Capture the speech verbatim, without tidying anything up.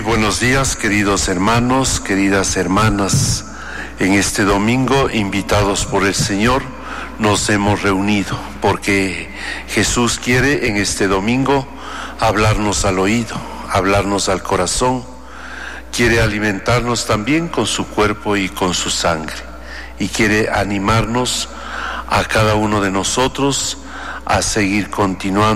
buenos días, queridos hermanos, queridas hermanas. En este domingo, invitados por el Señor, nos hemos reunido porque Jesús quiere en este domingo hablarnos al oído, hablarnos al corazón. Quiere alimentarnos también con su cuerpo y con su sangre. Y quiere animarnos a cada uno de nosotros a seguir continuando